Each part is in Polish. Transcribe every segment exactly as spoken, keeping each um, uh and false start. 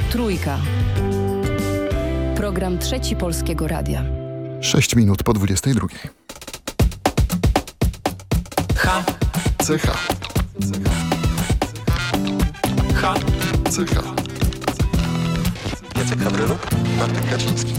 Trójka. Program Trzeci Polskiego Radia. Sześć minut po dwudziestej drugiej. H. Cecha. H. Cecha. Jacek Hawryluk. Bartek Kaciński.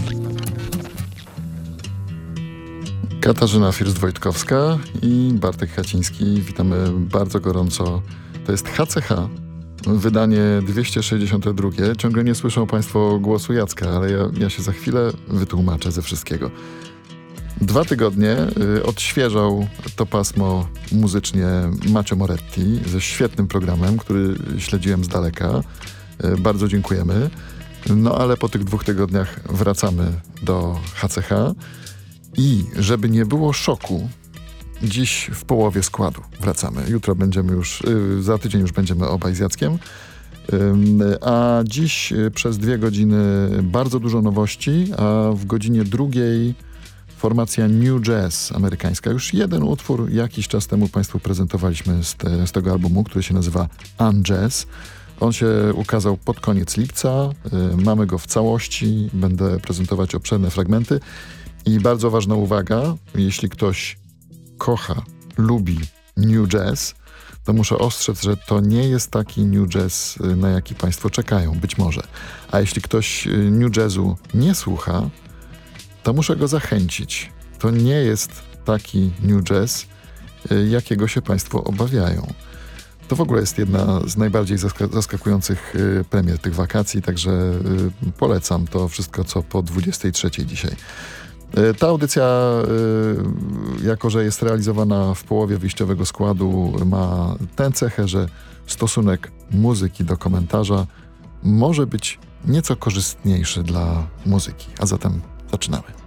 Katarzyna First-Wojtkowska i Bartek Kaciński. Witamy bardzo gorąco. To jest H C H, wydanie dwieście sześćdziesiąte drugie. Ciągle nie słyszą Państwo głosu Jacka, ale ja, ja się za chwilę wytłumaczę ze wszystkiego. Dwa tygodnie y, odświeżał to pasmo muzycznie Macio Moretti ze świetnym programem, który śledziłem z daleka. Y, bardzo dziękujemy. No ale po tych dwóch tygodniach wracamy do H C H i żeby nie było szoku, dziś w połowie składu wracamy. Jutro będziemy już, y, za tydzień już będziemy obaj z Jackiem. Y, a dziś y, przez dwie godziny bardzo dużo nowości, a w godzinie drugiej formacja New Jazz amerykańska. Już jeden utwór jakiś czas temu Państwu prezentowaliśmy z, te, z tego albumu, który się nazywa Un-Jazz. On się ukazał pod koniec lipca. Y, mamy go w całości. Będę prezentować obszerne fragmenty. I bardzo ważna uwaga, jeśli ktoś kocha, lubi New Jazz, to muszę ostrzec, że to nie jest taki New Jazz, na jaki Państwo czekają, być może. A jeśli ktoś New Jazzu nie słucha, to muszę go zachęcić. To nie jest taki New Jazz, jakiego się Państwo obawiają. To w ogóle jest jedna z najbardziej zask- zaskakujących y, premier tych wakacji, także y, polecam to wszystko, co po dwudziestej trzeciej dzisiaj. Y, ta audycja, y, jako że jest realizowana w połowie wyjściowego składu, ma tę cechę, że stosunek muzyki do komentarza może być nieco korzystniejszy dla muzyki. A zatem zaczynamy.